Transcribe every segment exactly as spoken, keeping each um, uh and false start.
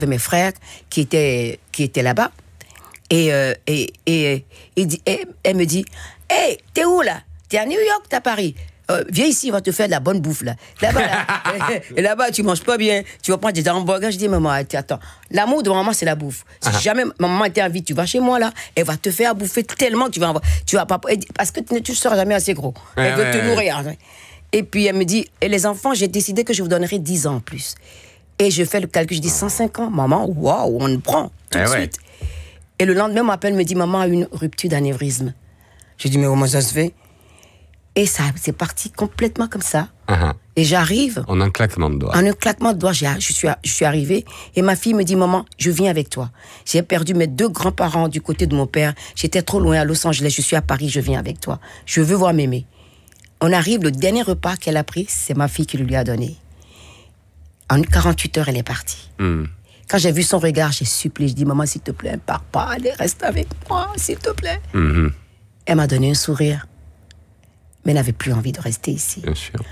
mes frères qui étaient, qui étaient là-bas. Et, euh, et, et, et, et, et elle me dit, hé, hey, t'es où là? T'es à New York, t'es à Paris? Euh, viens ici, on va te faire de la bonne bouffe là. Là-bas, là, et là-bas, tu manges pas bien. Tu vas prendre des hamburgers. Je dis, maman, attends. L'amour de maman, c'est la bouffe. Si uh-huh. jamais maman était en vie, tu vas chez moi là, elle va te faire bouffer tellement que tu vas, tu vas pas, parce que tu ne seras jamais assez gros. Ouais, elle veut ouais, te ouais. nourrir. Et puis elle me dit, et les enfants, j'ai décidé que je vous donnerai dix ans en plus. Et je fais le calcul, je dis cent cinq ans, maman, waouh, on le prend tout ouais, de ouais. suite. Et le lendemain, on m'appelle, me dit, maman a une rupture d'anévrisme. Je dis, mais comment ça se fait? Et ça, c'est parti complètement comme ça. Uh-huh. Et j'arrive. En un claquement de doigts. En un claquement de doigts, je suis, je suis arrivée. Et ma fille me dit, maman, je viens avec toi. J'ai perdu mes deux grands-parents du côté de mon père. J'étais trop loin à Los Angeles. Je suis à Paris, je viens avec toi. Je veux voir mémé. On arrive, le dernier repas qu'elle a pris, c'est ma fille qui le lui a donné. En quarante-huit heures, elle est partie. Mm. Quand j'ai vu son regard, j'ai supplié. Je dis, maman, s'il te plaît, pars pas. Allez, reste avec moi, s'il te plaît. Mm-hmm. Elle m'a donné un sourire. Mais n'avait plus envie de rester ici. Bien sûr.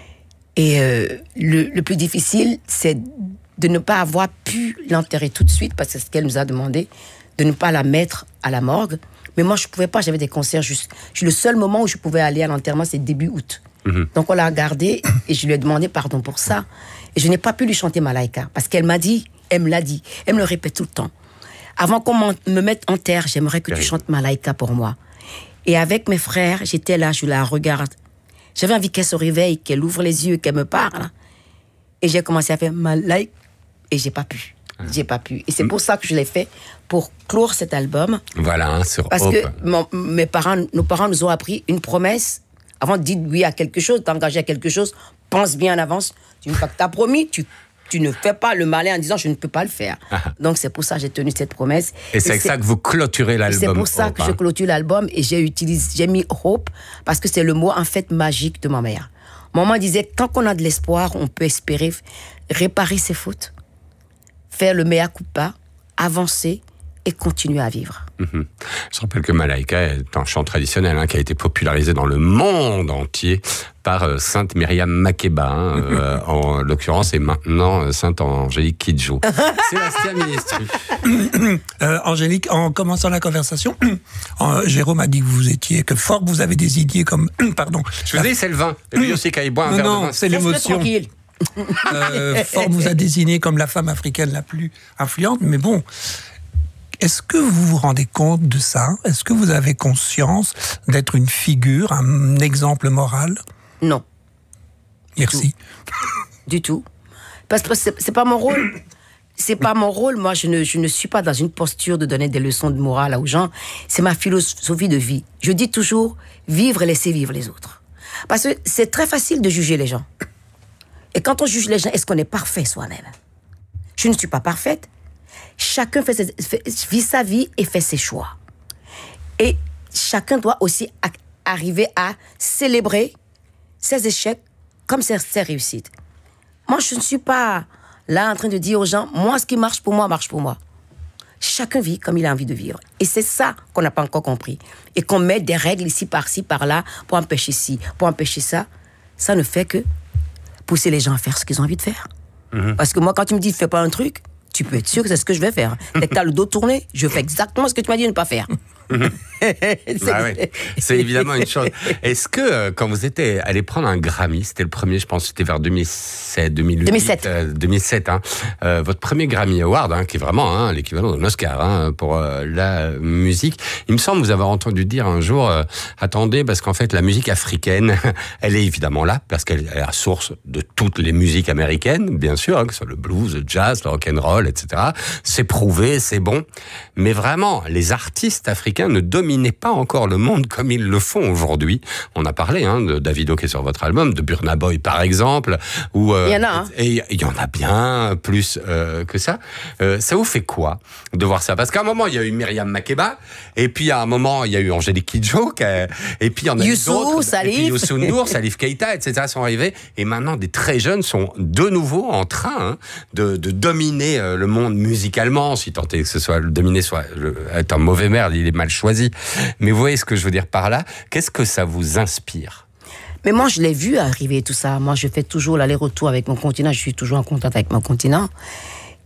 Et euh, le, le plus difficile, c'est de ne pas avoir pu l'enterrer tout de suite, parce que c'est ce qu'elle nous a demandé, de ne pas la mettre à la morgue. Mais moi, je ne pouvais pas, j'avais des concerts. Juste, le seul moment où je pouvais aller à l'enterrement, c'est début août. Mm-hmm. Donc on l'a gardée et je lui ai demandé pardon pour ça. Et je n'ai pas pu lui chanter Malaika, parce qu'elle m'a dit, elle me l'a dit, elle me le répète tout le temps. Avant qu'on me mette en terre, j'aimerais que tu chantes Malaika pour moi. Et avec mes frères, j'étais là, je la regarde. J'avais envie qu'elle se réveille, qu'elle ouvre les yeux, qu'elle me parle. Et j'ai commencé à faire Malaika. Et j'ai pas pu. J'ai pas pu. Et c'est pour ça que je l'ai fait, pour clore cet album. Voilà, hein, sur Parce Hope. que mon, mes parents, nos parents nous ont appris une promesse. Avant de dire oui à quelque chose, t'engager à quelque chose, pense bien en avance. Une fois que t'as promis, tu Tu ne fais pas le malin en disant je ne peux pas le faire. Ah. Donc c'est pour ça que j'ai tenu cette promesse. Et, et c'est avec ça que vous clôturez l'album. C'est pour ça Hope, que hein. je clôture l'album et j'ai utilisé, j'ai mis Hope parce que c'est le mot en fait magique de ma mère. Maman disait tant qu'on a de l'espoir, on peut espérer réparer ses fautes, faire le mea culpa, avancer et continuer à vivre. Mmh. Je rappelle que Malaika est un chant traditionnel hein, qui a été popularisé dans le monde entier par euh, Sainte Myriam Makeba, hein, euh, en l'occurrence, et maintenant euh, Sainte Angélique Kidjo. Sébastien Ministru. euh, Angélique, en commençant la conversation, euh, Jérôme a dit que vous étiez, que fort vous avez des idées comme, pardon. Je vous dis, c'est le vin. Et lui aussi, quand il boit un non, verre non, de vin. c'est l'émotion. euh, Ford vous a désigné comme la femme africaine la plus influente, mais bon. Est-ce que vous vous rendez compte de ça? Est-ce que vous avez conscience d'être une figure, un exemple moral? Non. Merci. Du tout. Parce que c'est, c'est pas mon rôle. C'est pas mon rôle. Moi, je ne, je ne suis pas dans une posture de donner des leçons de morale aux gens. C'est ma philosophie de vie. Je dis toujours, vivre et laisser vivre les autres. Parce que c'est très facile de juger les gens. Et quand on juge les gens, est-ce qu'on est parfait soi-même? Je ne suis pas parfaite. Chacun fait ses, fait, vit sa vie et fait ses choix. Et chacun doit aussi a, arriver à célébrer ses échecs comme ses, ses réussites. Moi, je ne suis pas là en train de dire aux gens, moi, ce qui marche pour moi, marche pour moi. Chacun vit comme il a envie de vivre. Et c'est ça qu'on n'a pas encore compris. Et qu'on met des règles ici, par-ci, par-là, pour empêcher ci, pour empêcher ça. Ça ne fait que pousser les gens à faire ce qu'ils ont envie de faire. Mmh. Parce que moi, quand tu me dis, fais pas un truc, tu peux être sûr que c'est ce que je vais faire. Dès que tu as le dos tourné, je fais exactement ce que tu m'as dit de ne pas faire. c'est... Bah oui, c'est évidemment une chose. Est-ce que, euh, quand vous étiez allé prendre un Grammy, c'était le premier, je pense, c'était vers deux mille sept, deux mille huit, deux mille sept, euh, deux mille sept hein, euh, votre premier Grammy Award, hein, qui est vraiment hein, l'équivalent d'un Oscar hein, pour euh, la musique, il me semble vous avoir entendu dire un jour, euh, attendez, parce qu'en fait, la musique africaine, elle est évidemment là, parce qu'elle est la source de toutes les musiques américaines, bien sûr, hein, que ce soit le blues, le jazz, le rock'n'roll, et cetera. C'est prouvé, c'est bon. Mais vraiment, les artistes africains ne dominaient pas encore le monde comme ils le font aujourd'hui. On a parlé hein, de Davido qui est sur votre album, de Burna Boy par exemple. Où, euh, il y en a. Hein. Et il y en a bien plus euh, que ça. Euh, ça vous fait quoi de voir ça? Parce qu'à un moment, il y a eu Myriam Makeba, et puis à un moment, il y a eu Angélique Kidjo, a, et puis il y en a Youssou, eu d'autres. Salif. Et puis Youssou N'Dour, Salif Keita, et cetera sont arrivés. Et maintenant, des très jeunes sont de nouveau en train hein, de, de dominer euh, le monde musicalement, si tant est que ce soit le dominer soit le, être un mauvais merde, il est mal choisi. Mais vous voyez ce que je veux dire par là? Qu'est-ce que ça vous inspire? Mais moi, je l'ai vu arriver tout ça. Moi, je fais toujours l'aller-retour avec mon continent. Je suis toujours en contact avec mon continent.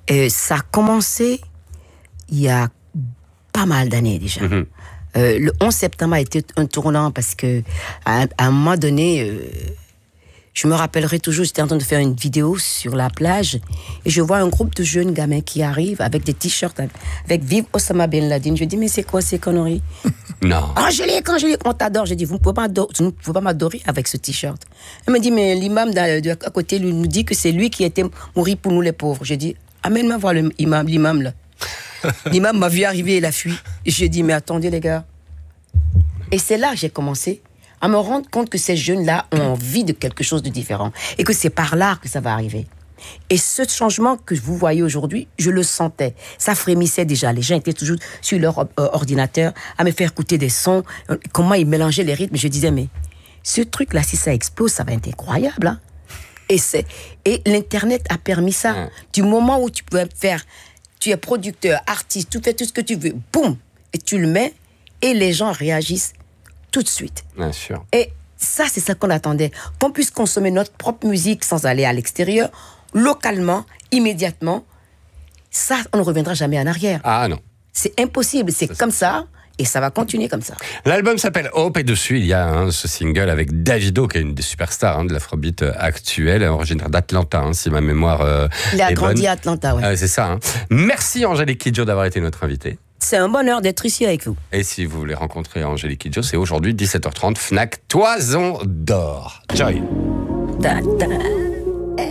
Euh, ça a commencé il y a pas mal d'années déjà. Mm-hmm. Euh, le onze septembre a été un tournant parce que à, à un moment donné, euh, je me rappellerai toujours, j'étais en train de faire une vidéo sur la plage et je vois un groupe de jeunes gamins qui arrivent avec des t-shirts avec Vive Osama Ben Laden. Je dis, mais c'est quoi ces conneries? Non. Angélique, Angélique, on t'adore. Je dis, vous ne pouvez pas m'adorer, vous ne pouvez pas m'adorer avec ce t-shirt. Elle me dit, mais l'imam de, de, à côté lui, nous dit que c'est lui qui était mort pour nous les pauvres. Je dis, amène-moi voir le, l'imam, l'imam là. L'imam m'a vu arriver, il a fui. Et je dis, mais attendez les gars. Et c'est là que j'ai commencé à me rendre compte que ces jeunes-là ont envie de quelque chose de différent. Et que c'est par là que ça va arriver. Et ce changement que vous voyez aujourd'hui, je le sentais. Ça frémissait déjà. Les gens étaient toujours sur leur euh, ordinateur à me faire écouter des sons. Euh, comment ils mélangeaient les rythmes. Je disais, mais ce truc-là, si ça explose, ça va être incroyable. Hein? Et, c'est, et l'Internet a permis ça. Mmh. Du moment où tu peux faire... Tu es producteur, artiste, tu fais tout ce que tu veux, boum, et tu le mets, et les gens réagissent tout de suite. Bien sûr. Et ça, c'est ça qu'on attendait. Qu'on puisse consommer notre propre musique sans aller à l'extérieur, localement, immédiatement. Ça, on ne reviendra jamais en arrière. Ah non. C'est impossible, c'est ça, comme ça. Et ça va continuer comme ça. L'album s'appelle Hope et dessus il y a hein, ce single avec Davido qui est une des superstars hein, de l'afrobeat actuelle, originaire d'Atlanta hein, si ma mémoire euh, il a est grandi bonne. à Atlanta, oui. Euh, c'est ça. Hein. Merci Angélique Kidjo d'avoir été notre invitée. C'est un bonheur d'être ici avec vous. Et si vous voulez rencontrer Angélique Kidjo, c'est aujourd'hui dix-sept heures trente, Fnac Toison d'Or. Joy. Da, da.